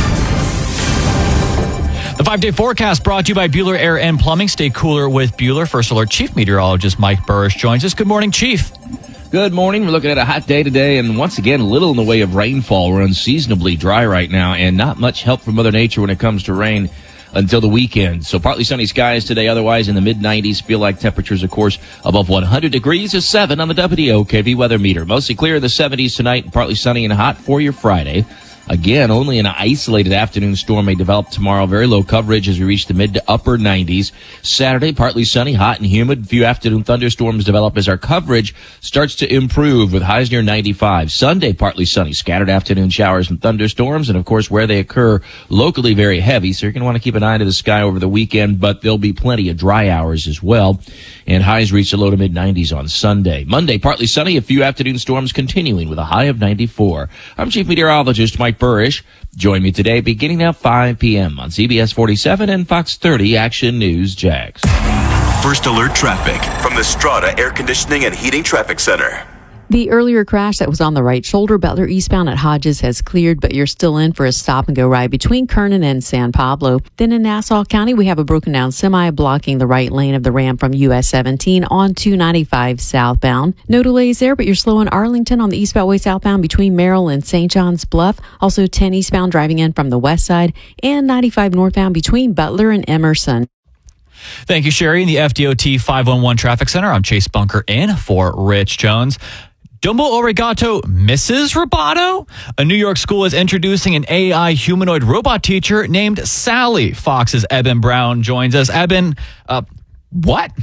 The 5-day forecast brought to you by Bueller Air and Plumbing. Stay cooler with Bueller. First Alert Chief Meteorologist Mike Burrish joins us. Good morning, Chief. Good morning. We're looking at a hot day today, and once again, little in the way of rainfall. We're unseasonably dry right now, and not much help from Mother Nature when it comes to rain until the weekend. So partly sunny skies today, otherwise in the mid-90s. Feel like temperatures, of course, above 100 degrees is 7 on the WOKV weather meter. Mostly clear in the 70s tonight, partly sunny and hot for your Friday. Again, only an isolated afternoon storm may develop tomorrow. Very low coverage as we reach the mid to upper 90s. Saturday, partly sunny, hot and humid. A few afternoon thunderstorms develop as our coverage starts to improve with highs near 95. Sunday, partly sunny, scattered afternoon showers and thunderstorms. And, of course, where they occur, locally very heavy. So you're going to want to keep an eye to the sky over the weekend, but there'll be plenty of dry hours as well. And highs reach the low to mid 90s on Sunday. Monday, partly sunny, a few afternoon storms continuing with a high of 94. I'm Chief Meteorologist Mike Burrish. Join me today beginning at 5 p.m. on CBS 47 and Fox 30 Action News Jax. First Alert Traffic from the Strata Air Conditioning and Heating Traffic Center. The earlier crash that was on the right shoulder, Butler eastbound at Hodges, has cleared, but you're still in for a stop-and-go ride between Kernan and San Pablo. Then in Nassau County, we have a broken-down semi blocking the right lane of the ramp from US 17 on 295 southbound. No delays there, but you're slow in Arlington on the East Beltway southbound between Merrill and St. John's Bluff. Also 10 eastbound driving in from the west side, and 95 northbound between Butler and Emerson. Thank you, Sherry. In the FDOT 511 Traffic Center, I'm Chase Bunker in for Rich Jones. Dumbo Arigato, Mrs. Roboto? A New York school is introducing an AI humanoid robot teacher named Sally. Fox's Eben Brown joins us. Eben, what?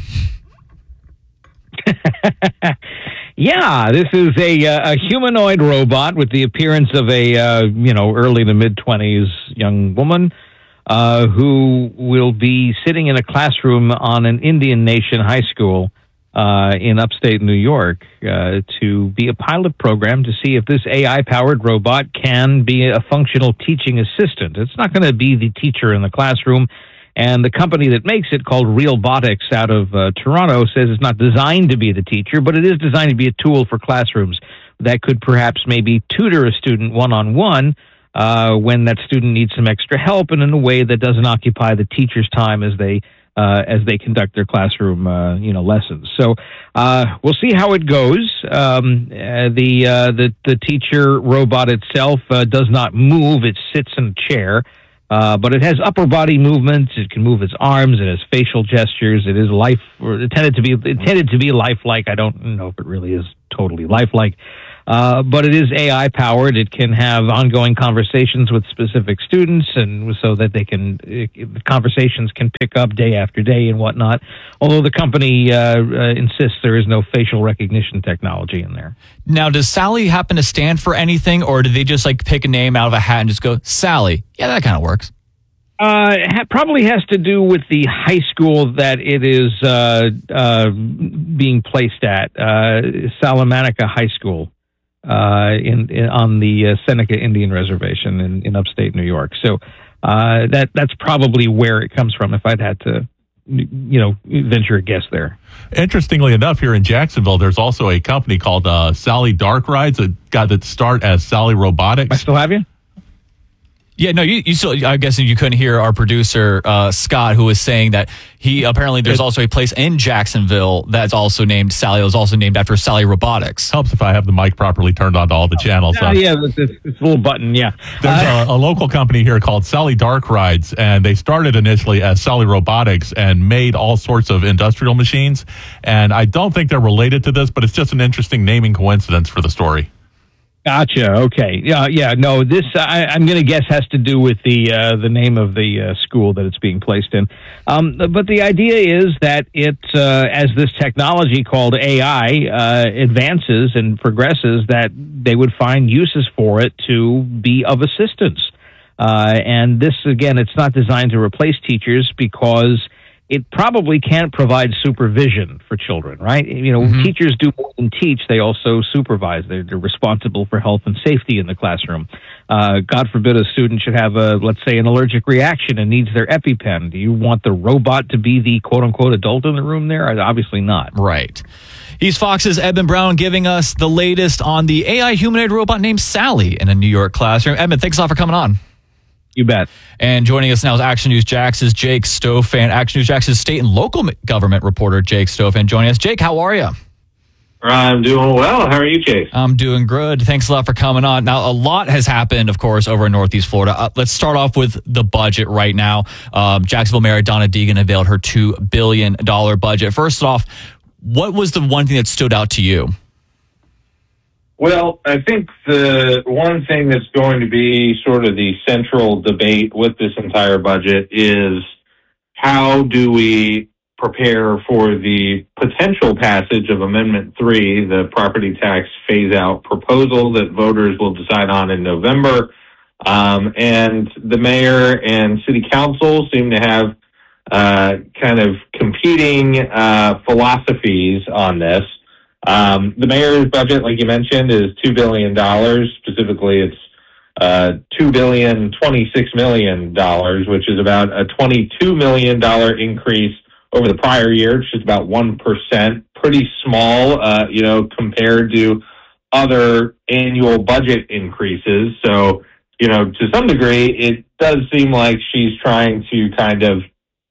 Yeah, this is a humanoid robot with the appearance of a, early to mid-20s young woman who will be sitting in a classroom on an Indian Nation high school in upstate New York to be a pilot program to see if this AI-powered robot can be a functional teaching assistant. It's not going to be the teacher in the classroom, and the company that makes it, called Realbotics out of Toronto, says it's not designed to be the teacher, but it is designed to be a tool for classrooms that could perhaps maybe tutor a student one-on-one when that student needs some extra help, and in a way that doesn't occupy the teacher's time as they conduct their classroom, lessons. So we'll see how it goes. The teacher robot itself does not move; it sits in a chair, but it has upper body movements. It can move its arms. It has facial gestures. It is intended to be lifelike. I don't know if it really is totally lifelike. But it is AI powered. It can have ongoing conversations with specific students, and so that the conversations can pick up day after day and whatnot. Although the company insists there is no facial recognition technology in there. Now, does Sally happen to stand for anything, or do they just pick a name out of a hat and just go, Sally? Yeah, that kind of works. It probably has to do with the high school that it is being placed at, Salamanca High School. On the Seneca Indian Reservation in upstate New York. So that's probably where it comes from, if I'd had to venture a guess there. Interestingly enough, here in Jacksonville, there's also a company called Sally Dark Rides. It got its start as Sally Robotics. I still have you? Yeah, no, you still, I guess you couldn't hear our producer, Scott, who was saying that there's also a place in Jacksonville that's also named Sally. It was also named after Sally Robotics. Helps if I have the mic properly turned on to all the channels. Yeah, it's a little button, yeah. There's a local company here called Sally Dark Rides, and they started initially as Sally Robotics and made all sorts of industrial machines. And I don't think they're related to this, but it's just an interesting naming coincidence for the story. Gotcha. Okay. Yeah. No, this I'm going to guess has to do with the name of the school that it's being placed in. But the idea is that as this technology called AI advances and progresses, that they would find uses for it to be of assistance. And this, again, it's not designed to replace teachers because it probably can't provide supervision for children, right? Teachers do more than teach. They also supervise. They're responsible for health and safety in the classroom. God forbid a student should have let's say, an allergic reaction and needs their EpiPen. Do you want the robot to be the quote-unquote adult in the room there? Obviously not. Right. East Fox's Edmund Brown giving us the latest on the AI humanoid robot named Sally in a New York classroom. Edmund, thanks a lot for coming on. You bet. And joining us now is Action News Jax's Jake Stofan. Action News Jax's state and local government reporter, Jake Stofan, joining us. Jake, how are you? I'm doing well. How are you, Chase? I'm doing good. Thanks a lot for coming on. Now, a lot has happened, of course, over in Northeast Florida. Let's start off with the budget right now. Jacksonville Mayor Donna Deegan unveiled her $2 billion budget. First off, what was the one thing that stood out to you? Well, I think the one thing that's going to be sort of the central debate with this entire budget is how do we prepare for the potential passage of Amendment 3, the property tax phase-out proposal that voters will decide on in November. And the mayor and city council seem to have kind of competing philosophies on this. The mayor's budget, like you mentioned, is $2 billion. Specifically, it's $2.026 billion, which is about a $22 million increase over the prior year. It's just about 1%, pretty small, compared to other annual budget increases. So, to some degree, it does seem like she's trying to kind of,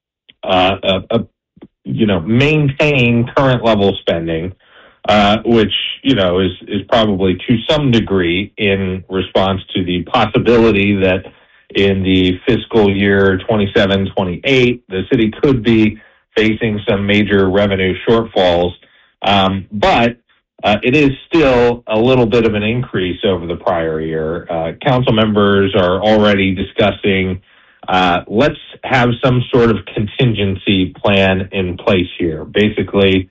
maintain current level spending. Which, is probably to some degree in response to the possibility that in the fiscal year 27-28, the city could be facing some major revenue shortfalls. But it is still a little bit of an increase over the prior year. Council members are already discussing, let's have some sort of contingency plan in place here. Basically,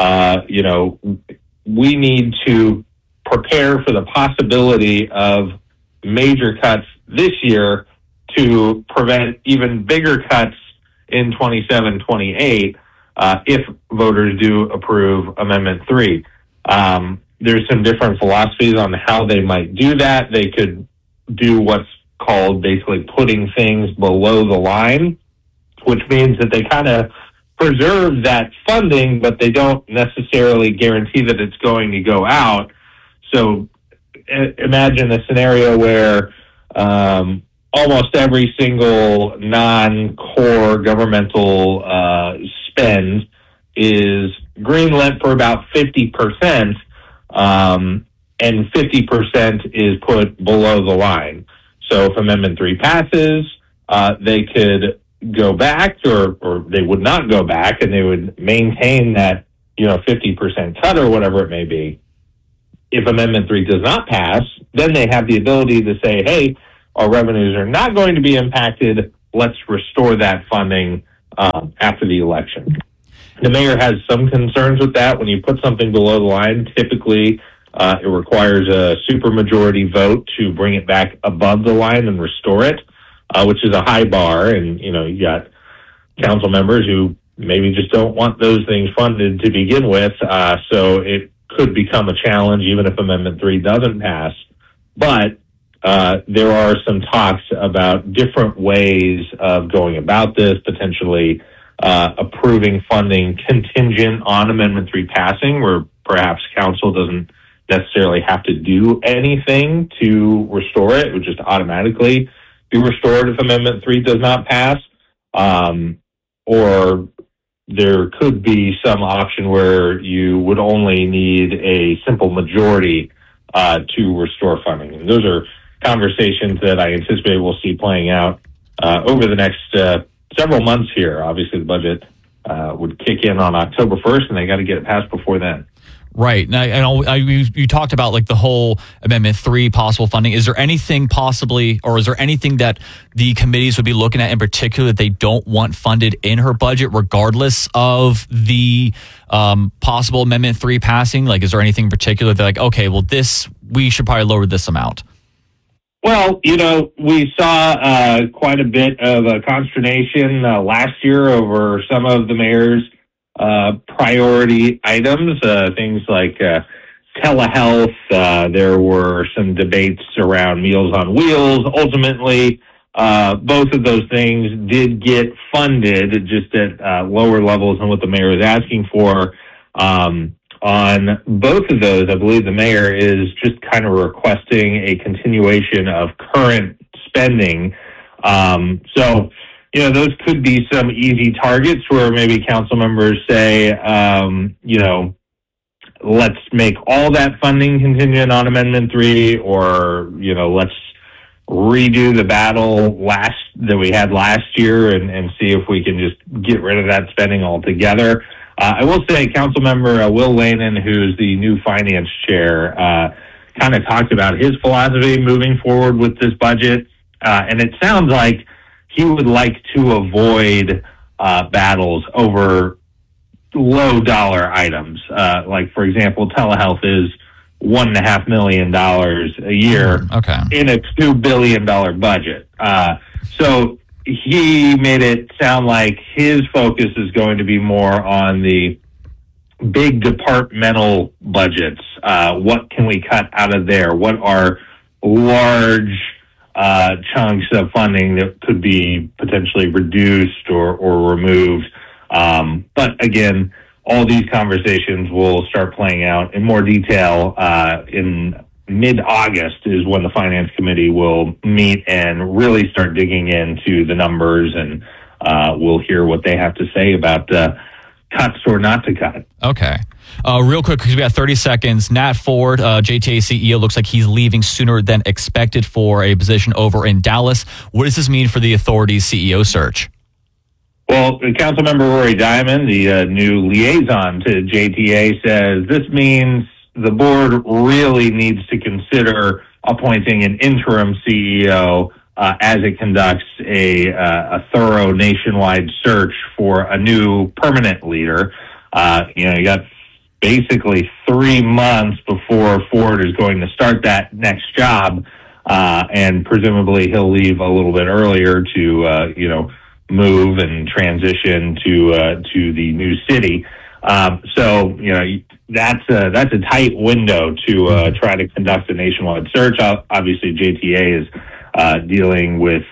we need to prepare for the possibility of major cuts this year to prevent even bigger cuts in 27-28. if voters do approve Amendment 3. There's some different philosophies on how they might do that. They could do what's called basically putting things below the line, which means that they kind of preserve that funding, but they don't necessarily guarantee that it's going to go out. So imagine a scenario where almost every single non-core governmental spend is greenlit for about 50%, and 50% is put below the line. So if Amendment 3 passes, they could go back, or they would not go back, and they would maintain that 50% cut or whatever it may be. If Amendment 3 does not pass, then they have the ability to say, hey, our revenues are not going to be impacted. Let's restore that funding after the election. The mayor has some concerns with that. When you put something below the line, typically it requires a supermajority vote to bring it back above the line and restore it, which is a high bar. And, you got council members who maybe just don't want those things funded to begin with. So it could become a challenge even if Amendment 3 doesn't pass. But there are some talks about different ways of going about this, potentially approving funding contingent on Amendment 3 passing, where perhaps council doesn't necessarily have to do anything to restore it. It would just automatically be restored if Amendment 3 does not pass. Or there could be some option where you would only need a simple majority to restore funding. And those are conversations that I anticipate we'll see playing out over the next several months here. Obviously, the budget would kick in on October 1st, and they got to get it passed before then. Right. Now, you talked about like the whole Amendment 3 possible funding. Is there anything possibly, or is there anything that the committees would be looking at in particular that they don't want funded in her budget, regardless of the possible Amendment 3 passing? Like, is there anything in particular that, like, okay, well, we should probably lower this amount? Well, we saw quite a bit of consternation last year over some of the mayor's priority items, things like telehealth. There were some debates around Meals on Wheels. Ultimately, both of those things did get funded, just at lower levels than what the mayor is asking for. On both of those, I believe the mayor is just kind of requesting a continuation of current spending. So, those could be some easy targets where maybe council members say, let's make all that funding contingent on Amendment 3, or, let's redo the battle that we had last year and see if we can just get rid of that spending altogether. I will say Councilmember Will Lanin, who's the new finance chair, kind of talked about his philosophy moving forward with this budget. And it sounds like he would like to avoid battles over low dollar items. Like, for example, telehealth is $1.5 million a year in a $2 billion budget. So he made it sound like his focus is going to be more on the big departmental budgets. What can we cut out of there? What are large chunks of funding that could be potentially reduced or removed? But again, all these conversations will start playing out in more detail in mid-August is when the Finance Committee will meet and really start digging into the numbers, and we'll hear what they have to say about cuts or not to cut. Okay. Real quick, because we got 30 seconds. Nat Ford, JTA CEO, looks like he's leaving sooner than expected for a position over in Dallas. What does this mean for the authority's CEO search? Well, Councilmember Rory Diamond, the new liaison to JTA, says this means the board really needs to consider appointing an interim CEO as it conducts a thorough nationwide search for a new permanent leader. You got basically 3 months before Ford is going to start that next job, and presumably he'll leave a little bit earlier to, move and transition to the new city. So that's a tight window to try to conduct a nationwide search. Obviously, JTA is dealing with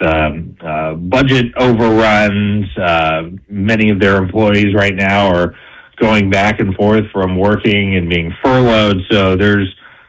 budget overruns. Many of their employees right now are going back and forth from working and being furloughed. So there's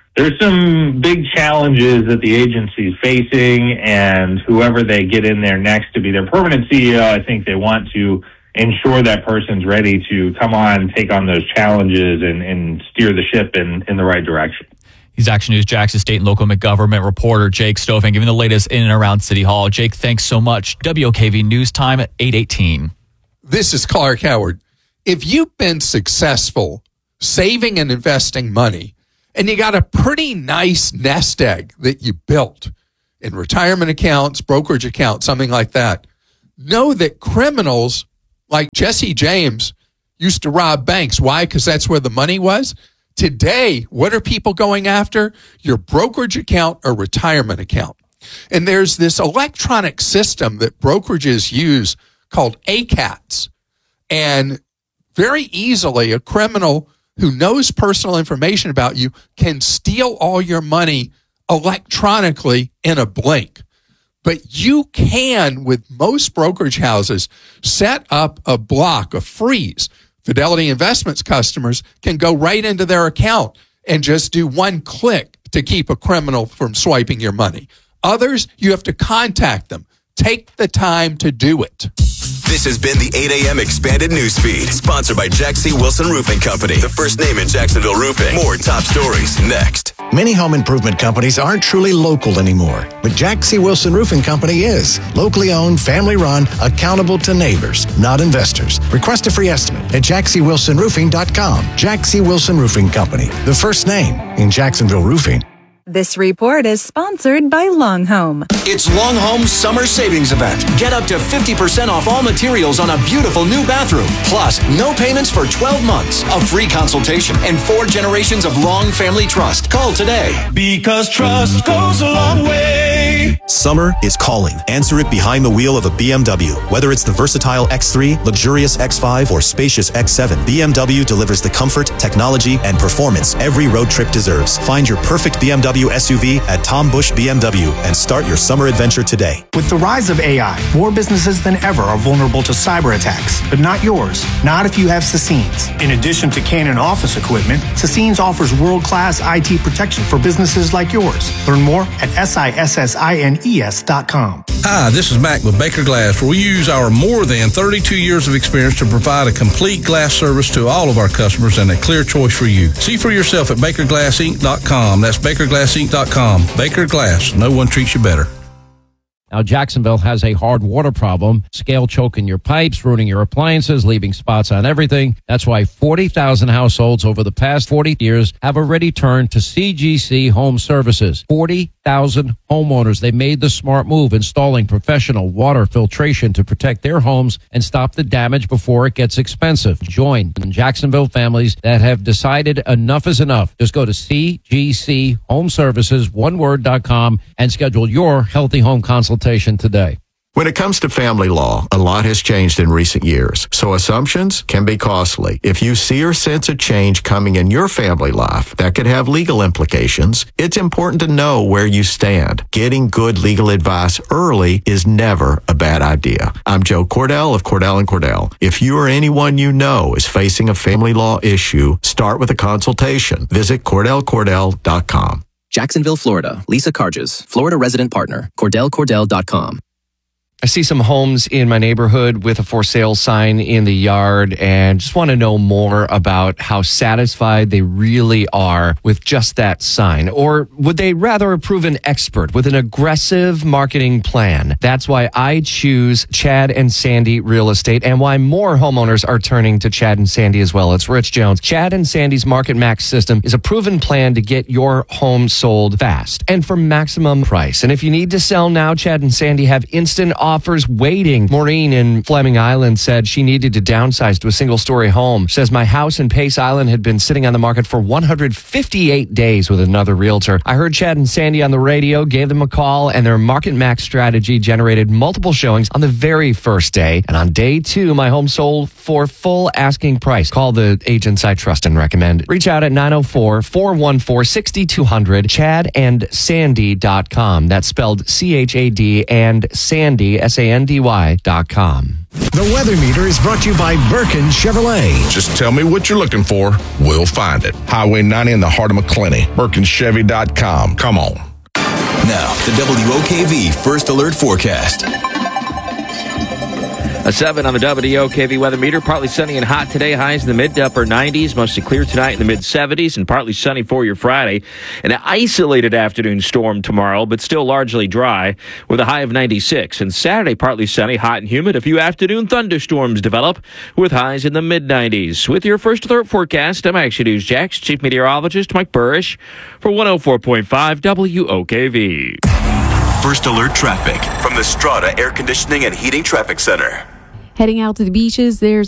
some big challenges that the agency is facing, and whoever they get in there next to be their permanent CEO, I think they want to ensure that person's ready to come on, take on those challenges, and steer the ship in the right direction. He's Action News Jackson state and local government reporter Jake Stofan giving the latest in and around City Hall. Jake, thanks so much. WOKV News Time at 8:18. This is Clark Howard. If you've been successful saving and investing money, and you got a pretty nice nest egg that you built in retirement accounts, brokerage accounts, something like that, know that criminals like Jesse James used to rob banks. Why? Because that's where the money was. Today, what are people going after? Your brokerage account or retirement account. And there's this electronic system that brokerages use called ACATS. And very easily, a criminal who knows personal information about you can steal all your money electronically in a blink. But you can, with most brokerage houses, set up a block, a freeze. Fidelity Investments customers can go right into their account and just do one click to keep a criminal from swiping your money. Others, you have to contact them. Take the time to do it. This has been the 8 a.m. Expanded Newsfeed, sponsored by Jack C. Wilson Roofing Company, the first name in Jacksonville roofing. More top stories next. Many home improvement companies aren't truly local anymore, but Jack C. Wilson Roofing Company is. Locally owned, family run, accountable to neighbors, not investors. Request a free estimate at jackcwilsonroofing.com. Jack C. Wilson Roofing Company, the first name in Jacksonville roofing. This report is sponsored by Long Home. It's Long Home's summer savings event. Get up to 50% off all materials on a beautiful new bathroom. Plus, no payments for 12 months, a free consultation, and 4 generations of Long Family Trust. Call today. Because trust goes a long way. Summer is calling. Answer it behind the wheel of a BMW. Whether it's the versatile X3, luxurious X5, or spacious X7, BMW delivers the comfort, technology, and performance every road trip deserves. Find your perfect BMW SUV at Tom Busch BMW and start your summer adventure today. With the rise of AI, more businesses than ever are vulnerable to cyber attacks, but not yours. Not if you have Sassines. In addition to Canon office equipment, Sassines offers world-class IT protection for businesses like yours. Learn more at sissines.com. Hi, this is Mac with Baker Glass, where we use our more than 32 years of experience to provide a complete glass service to all of our customers and a clear choice for you. See for yourself at BakerGlassInc.com. That's BakerGlassInc.com. Baker Glass. No one treats you better. Now, Jacksonville has a hard water problem, scale choking your pipes, ruining your appliances, leaving spots on everything. That's why 40,000 households over the past 40 years have already turned to CGC Home Services. 40,000 homeowners. They made the smart move, installing professional water filtration to protect their homes and stop the damage before it gets expensive. Join Jacksonville families that have decided enough is enough. Just go to CGC Home Services, oneword.com, and schedule your healthy home consultation today. When it comes to family law, a lot has changed in recent years, so assumptions can be costly. If you see or sense a change coming in your family life that could have legal implications, it's important to know where you stand. Getting good legal advice early is never a bad idea. I'm Joe Cordell of Cordell & Cordell. If you or anyone you know is facing a family law issue, start with a consultation. Visit CordellCordell.com. Jacksonville, Florida. Lisa Carges, Florida resident partner. CordellCordell.com. I see some homes in my neighborhood with a for sale sign in the yard and just want to know more about how satisfied they really are with just that sign. Or would they rather approve an expert with an aggressive marketing plan? That's why I choose Chad and Sandy Real Estate and why more homeowners are turning to Chad and Sandy as well. It's Rich Jones. Chad and Sandy's Market Max system is a proven plan to get your home sold fast and for maximum price. And if you need to sell now, Chad and Sandy have instant offers waiting. Maureen in Fleming Island said she needed to downsize to a single-story home. She says, my house in Pace Island had been sitting on the market for 158 days with another realtor. I heard Chad and Sandy on the radio, gave them a call, and their Market Max strategy generated multiple showings on the very first day. And on day 2, my home sold for full asking price. Call the agents I trust and recommend. Reach out at 904-414-6200, chadandsandy.com. That's spelled C-H-A-D and Sandy, S-A-N-D-Y.com. The weather meter is brought to you by Birkin Chevrolet. Just tell me what you're looking for. We'll find it. Highway 90 in the heart of McClenny. BirkinChevy.com. Come on. Now, the WOKV First Alert Forecast. A 7 on the WOKV weather meter. Partly sunny and hot today. Highs in the mid to upper 90s. Mostly clear tonight in the mid 70s and partly sunny for your Friday. An isolated afternoon storm tomorrow, but still largely dry with a high of 96. And Saturday, partly sunny, hot and humid. A few afternoon thunderstorms develop with highs in the mid 90s. With your First Alert forecast, I'm Action News Jax Chief Meteorologist Mike Burrish for 104.5 WOKV. First Alert traffic from the Strata Air Conditioning and Heating Traffic Center. Heading out to the beaches, there's